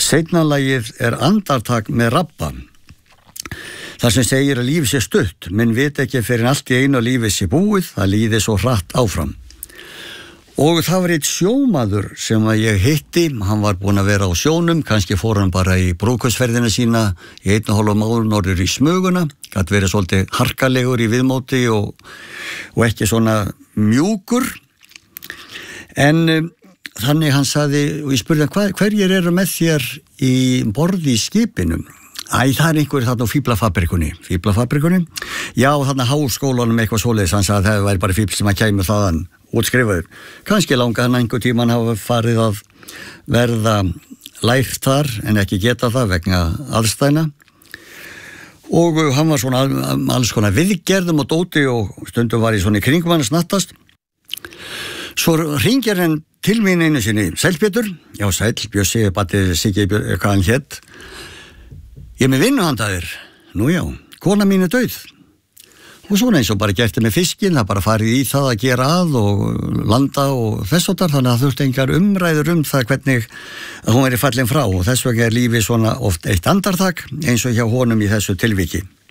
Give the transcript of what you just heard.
Seinna lagið andartak með Rabba. Það sem segir að lífið sé stutt, menn veit ekki fyrir allt í einu að lífið sé búið, það líði svo hratt áfram. Og það var eitt sjómaður sem að ég hitti, hann var búinn að vera á sjónum, kannski fór hann bara í brúðkaupsferðina sína í 1,5 mánuð norður í Smuguna, gat verið svolítið harkalegur í viðmóti og ekki svona mjúkur. En þannig hann sagði, og ég spurði hann, hverjir eru með þér í borði í skipinu? Það einhverjir þarna á fíblafabrikunni. Já, þarna háskólanum eitthvað svoleiðis, hann sagði að það væri bara fíbl sem að kæmu þaðan útskrifaður. Kannski langaði hann einhver tímann hafa farið að verða lært þar en ekki geta það vegna aðstæðna. Og hann var svona alls konar viðgerðum og dóti og stundum var ég svona í kringum hann að snattast. Svo hringir hann til mín einu sinni, sæll Pétur, já sæll, Bjössi, batið Siggi, hvað hann hét. Ég með vinnu handa þér. Nú já, kona mín dauð. Og svona eins og bara gerti með fiskinn, það bara farið í það að gera að og landa og þess og þar, þannig að þurfti engar umræður það hvernig hún fallin frá og þess vegna lífið svona oft eitt andartak eins og hjá honum í þessu tilviki.